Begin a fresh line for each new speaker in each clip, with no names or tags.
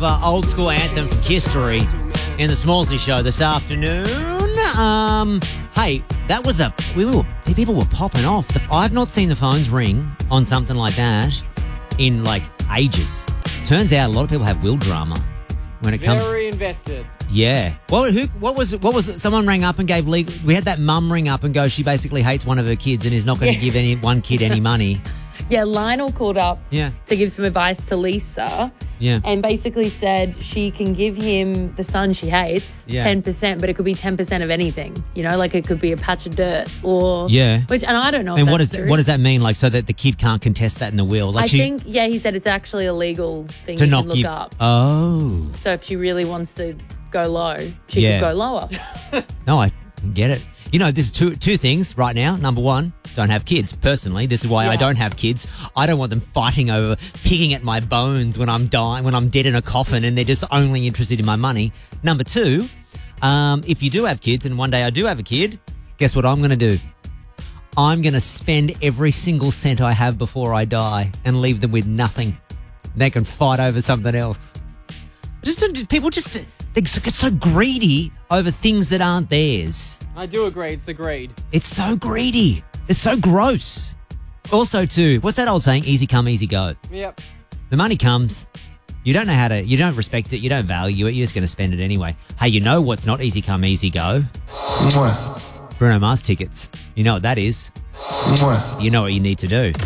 old school anthem from history in the Smallsy Show this afternoon. Hey, that was people were popping off. I've not seen the phones ring on something like that in like ages. Turns out a lot of people have will drama when it comes.
Very invested.
Yeah. Well, what was it? Someone rang up and gave legal. We had that mum ring up and go, she basically hates one of her kids and is not going to give one kid any money.
Yeah, Lionel called up to give some advice to Lisa and basically said she can give him the son she hates 10%, but it could be 10% of anything. You know, like it could be a patch of dirt or... Yeah. And I don't know
And
if
what
that's
does that mean? Like, so that the kid can't contest that in the will? Like
I think, he said it's actually a legal thing
to
you
not
can look
give,
up.
Oh.
So if she really wants to go low, she could go lower.
No, I get it. You know, there's two things right now. Number one, don't have kids. Personally, this is why I don't have kids. I don't want them fighting over, picking at my bones when I'm dying, when I'm dead in a coffin, and they're just only interested in my money. Number two, if you do have kids, and one day I do have a kid, guess what I'm going to do? I'm going to spend every single cent I have before I die and leave them with nothing. They can fight over something else. People they get so greedy over things that aren't theirs.
I do agree. It's the greed.
It's so greedy. It's so gross. Also, too, what's that old saying? Easy come, easy go.
Yep.
The money comes. You don't know you don't respect it. You don't value it. You're just going to spend it anyway. Hey, you know what's not easy come, easy go? Mwah. Bruno Mars tickets. You know what that is. Mwah. You know what you need to do.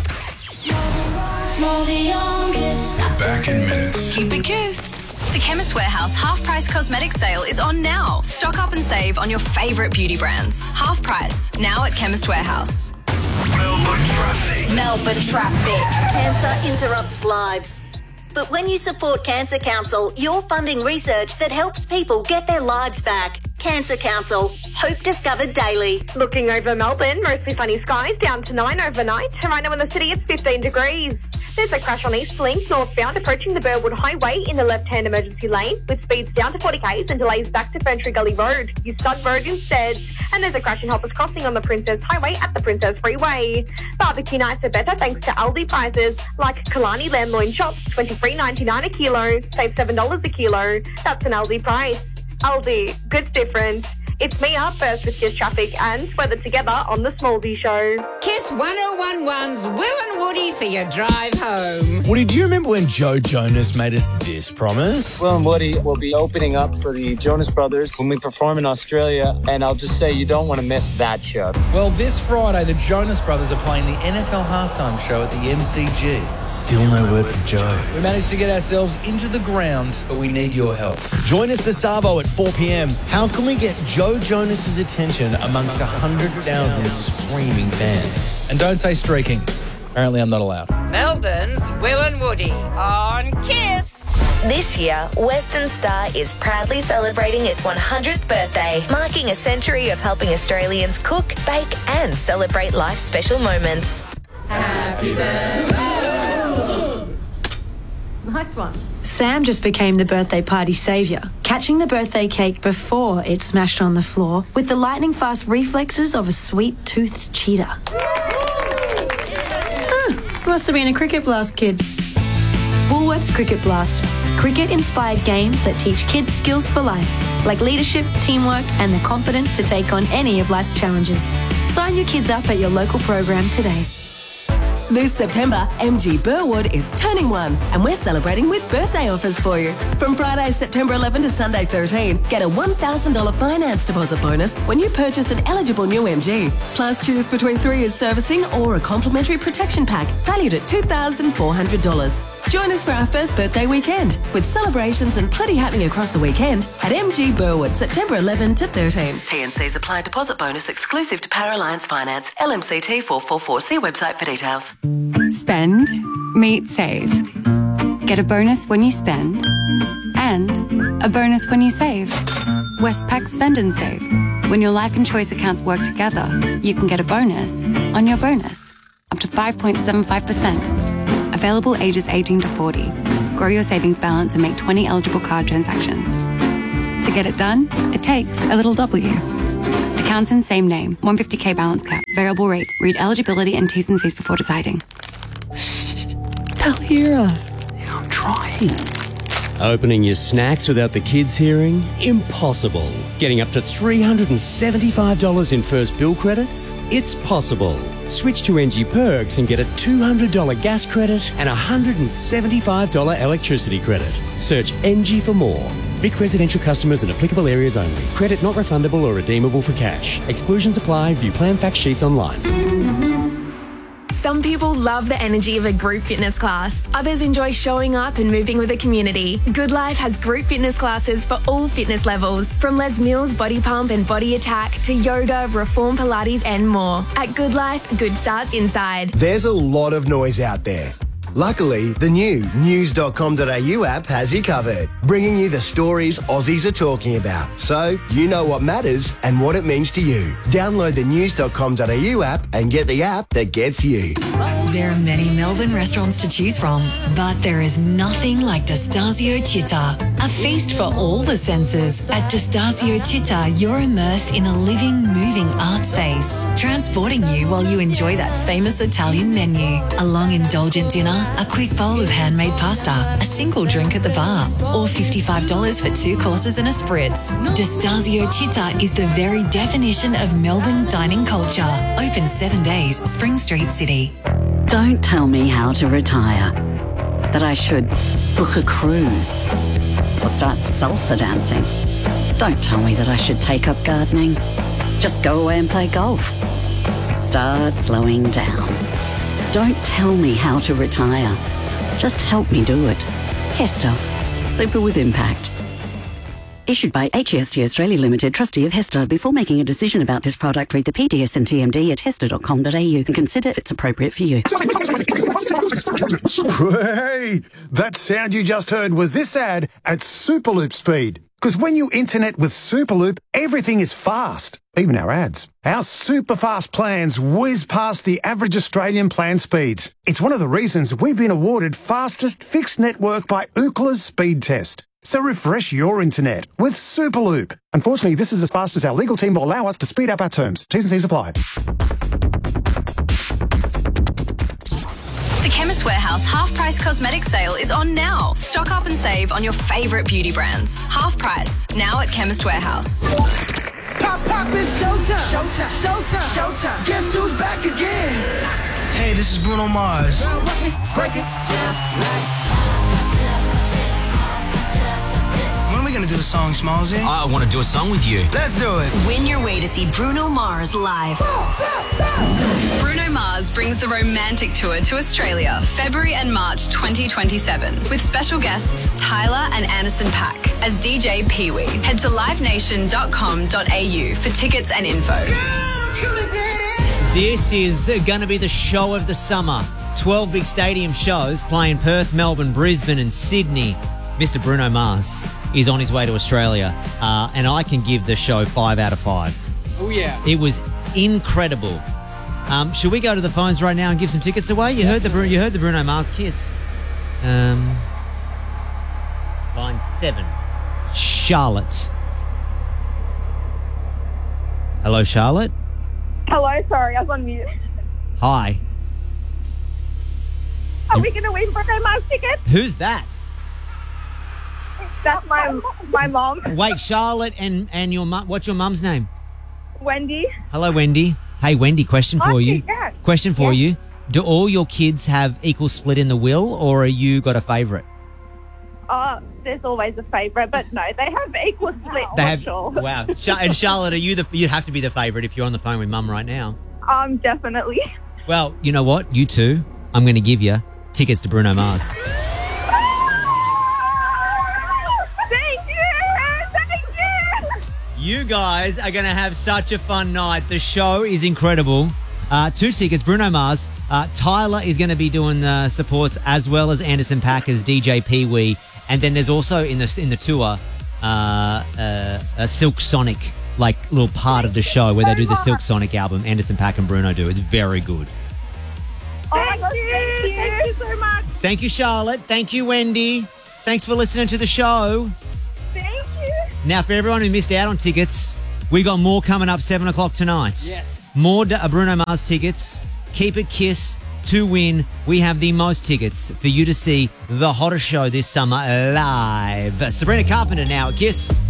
We're back in minutes.
Keep it Kiss. The Chemist Warehouse half-price cosmetic sale is on now. Stock up and save on your favourite beauty brands. Half price, now at Chemist Warehouse.
Melbourne traffic.
Cancer interrupts lives. But when you support Cancer Council, you're funding research that helps people get their lives back. Cancer Council. Hope discovered daily.
Looking over Melbourne, mostly sunny skies, down to 9 overnight. Right now in the city, it's 15 degrees. There's a crash on East Link, northbound, approaching the Burwood Highway in the left-hand emergency lane, with speeds down to 40 k's and delays back to Ferntree Gully Road. Use Stud Road instead. And there's a crash in Hoppers Crossing on the Princess Highway at the Princess Freeway. Barbecue nights are better thanks to Aldi prices, like Kalani lamb loin chops, $23.99 a kilo, save $7 a kilo. That's an Aldi price. Aldi, good's different. It's me up first with Kiss Traffic and weather together on the Smallsy Show.
Kiss 101.1's Will and Woody for your drive home.
Woody, do you remember when Joe Jonas made us this promise?
Will and Woody will be opening up for the Jonas Brothers when we perform in Australia, and I'll just say you don't want to miss that show.
Well, this Friday, the Jonas Brothers are playing the NFL halftime show at the MCG. Still no word from Joe. We managed to get ourselves into the ground, but we need your help. Join us this Savo at 4 p.m. How can we get Joe Jonas's attention amongst 100,000 screaming fans? And don't say streaking. Apparently I'm not allowed.
Melbourne's Will and Woody on Kiss.
This year, Western Star is proudly celebrating its 100th birthday, marking a century of helping Australians cook, bake and celebrate life's special moments.
Happy birthday.
Nice one. Sam just became the birthday party saviour, catching the birthday cake before it smashed on the floor with the lightning-fast reflexes of a sweet-toothed cheetah. Must have been a Cricket Blast kid. Woolworths Cricket Blast. Cricket-inspired games that teach kids skills for life, like leadership, teamwork and the confidence to take on any of life's challenges. Sign your kids up at your local program today.
This September, MG Burwood is turning 1 and we're celebrating with birthday offers for you. From Friday, September 11 to Sunday 13, get a $1,000 finance deposit bonus when you purchase an eligible new MG. Plus, choose between 3 years servicing or a complimentary protection pack valued at $2,400. Join us for our first birthday weekend with celebrations and plenty happening across the weekend at MG Burwood, September 11 to 13.
T&Cs apply. Deposit bonus exclusive to Power Alliance Finance. LMCT 444. See website for details.
Spend, meet, save. Get a bonus when you spend and a bonus when you save. Westpac Spend and Save. When your life and choice accounts work together, you can get a bonus on your bonus. Up to 5.75%. Available ages 18 to 40. Grow your savings balance and make 20 eligible card transactions. To get it done, it takes a little W. Accounts in same name. 150k balance cap. Variable rate. Read eligibility and T's and C's before deciding.
They'll hear us.
Yeah, I'm trying.
Opening your snacks without the kids hearing? Impossible. Getting up to $375 in first bill credits? It's possible. Switch to NG Perks and get a $200 gas credit and a $175 electricity credit. Search NG for more. Vic residential customers and applicable areas only. Credit not refundable or redeemable for cash. Exclusions apply. View plan fact sheets online.
Some people love the energy of a group fitness class. Others enjoy showing up and moving with a community. Good Life has group fitness classes for all fitness levels, from Les Mills Body Pump and Body Attack to yoga, Reform Pilates and more. At Good Life, good starts inside.
There's a lot of noise out there. Luckily, the new news.com.au app has you covered, bringing you the stories Aussies are talking about, so you know what matters and what it means to you. Download the news.com.au app and get the app that gets you.
There are many Melbourne restaurants to choose from, but there is nothing like Destasio Città, a feast for all the senses. At Destasio Città, you're immersed in a living, moving art space, transporting you while you enjoy that famous Italian menu, a long indulgent dinner, a quick bowl of handmade pasta, a single drink at the bar, or $55 for 2 courses and a spritz. Destasio Città is the very definition of Melbourne dining culture. Open 7 days, Spring Street, City.
Don't tell me how to retire. That I should book a cruise or start salsa dancing. Don't tell me that I should take up gardening. Just go away and play golf. Start slowing down. Don't tell me how to retire. Just help me do it. Hester. Super with impact. Issued by HEST Australia Limited, trustee of Hester. Before making a decision about this product, read the PDS and TMD at hester.com.au and consider if it's appropriate for you.
Hey, that sound you just heard was this ad at Superloop speed. Because when you internet with Superloop, everything is fast, even our ads. Our super fast plans whiz past the average Australian plan speeds. It's one of the reasons we've been awarded fastest fixed network by Ookla's speed test. So refresh your internet with Superloop. Unfortunately, this is as fast as our legal team will allow us to speed up our terms. T's and C's apply.
The Chemist Warehouse half-price cosmetic sale is on now. Stock up and save on your favourite beauty brands. Half price, now at Chemist Warehouse.
Pop, pop, it's showtime. Showtime, showtime, showtime. Guess who's back again? Hey, this is Bruno Mars. Break it down like... When are we going to do a song, Smallsy?
I want to do a song with you.
Let's do it.
Win your way to see Bruno Mars live.
Bruno Mars brings the Romantic Tour to Australia, February and March 2027, with special guests Tyler and Anderson .Paak as DJ Pee-wee. Head to liveNation.com.au for tickets and info.
This is going to be the show of the summer. 12 big stadium shows playing Perth, Melbourne, Brisbane and Sydney. Mr. Bruno Mars is on his way to Australia, and I can give the show 5 out of 5.
Oh, yeah.
It was incredible. Should we go to the phones right now and give some tickets away? You heard the Bruno Mars kiss. Line 7. Charlotte. Hello, Charlotte.
Hello, sorry, I was on mute.
Hi.
Are we going to win Bruno Mars tickets?
Who's that?
That's my mom.
Wait, Charlotte and your mum. What's your mum's name?
Wendy.
Hello, Wendy. Hey, Wendy, question for you.
Yeah.
Question for you. Do all your kids have equal split in the will, or are you got a favourite?
There's always a favourite, but no, they have equal split.
They have.
Sure.
Wow. And Charlotte, are you you'd have to be the favourite if you're on the phone with mum right now.
Definitely.
Well, you know what? You two, I'm going to give you tickets to Bruno Mars. You guys are going to have such a fun night. The show is incredible. 2 tickets, Bruno Mars. Tyler is going to be doing the supports as well as Anderson .Paak as DJ Pee-wee. And then there's also in the tour a Silk Sonic little part of the show where they do the Silk Sonic album. Anderson .Paak and Bruno do. It's very good.
Thank you so much.
Thank you, Charlotte. Thank you, Wendy. Thanks for listening to the show.
Thank you.
Now, for everyone who missed out on tickets, we got more coming up 7 o'clock tonight.
Yes.
More Bruno Mars tickets. Keep It Kiss to win, we have the most tickets for you to see the hottest show this summer live. Sabrina Carpenter now at KISS.